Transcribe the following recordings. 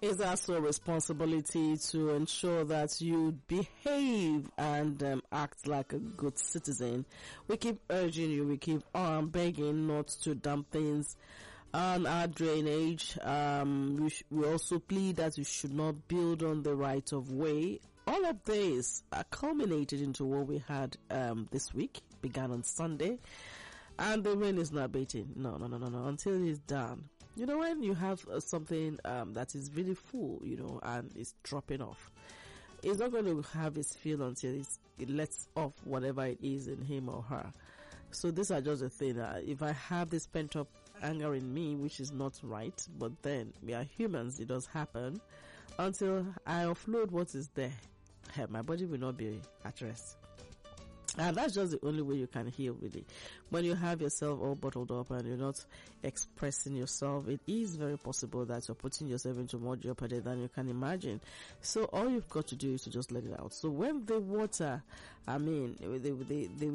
It's also a responsibility to ensure that you behave and act like a good citizen. We keep urging you, we keep begging not to dump things on our drainage. We also plead that you should not build on the right of way. All of this are culminated into what we had this week, began on Sunday, and the rain is not abating. No, until it's done. You know, when you have something that is really full, and it's dropping off, it's not going to have its feel until it lets off whatever it is in him or her. So these are just the thing. If I have this pent up anger in me, which is not right, but then we are humans, it does happen. Until I offload what is there, my body will not be at rest. And that's just the only way you can heal, really. When you have yourself all bottled up and you're not expressing yourself, it is very possible that you're putting yourself into more jeopardy than you can imagine. So all you've got to do is to just let it out. So when the water, the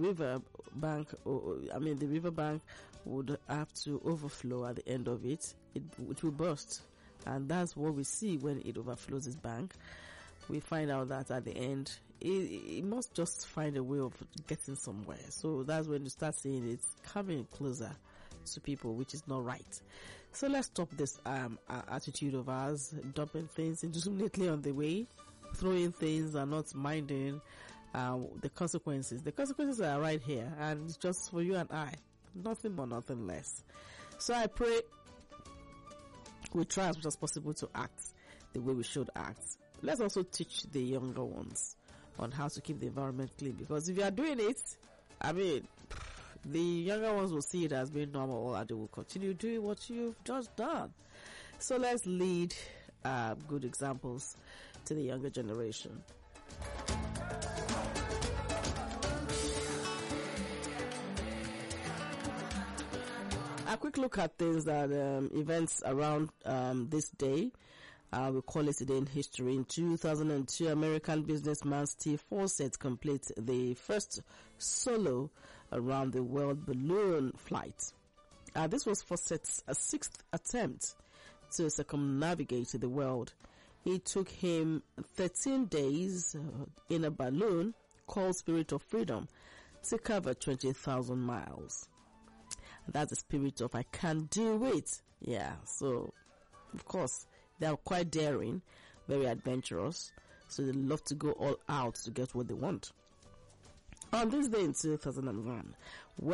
river bank would have to overflow at the end of it, it will burst. And that's what we see when it overflows its bank. We find out that at the end, it must just find a way of getting somewhere. So that's when you start seeing it's coming closer to people, which is not right. So let's stop this attitude of ours, dumping things indiscriminately on the way, throwing things and not minding the consequences. The consequences are right here, and it's just for you and I. Nothing more, nothing less. So I pray we try as much as possible to act the way we should act. Let's also teach the younger ones on how to keep the environment clean, because if you are doing it, the younger ones will see it as being normal and they will continue doing what you've just done. So let's lead good examples to the younger generation. A quick look at things that events around this day. We call it today in history. In 2002, American businessman Steve Fawcett completed the first solo around the world balloon flight. This was Fawcett's sixth attempt to circumnavigate the world. It took him 13 days in a balloon called Spirit of Freedom to cover 20,000 miles. That's the spirit of I can do it. Yeah, so of course they are quite daring, very adventurous, so they love to go all out to get what they want. On this day in 2001,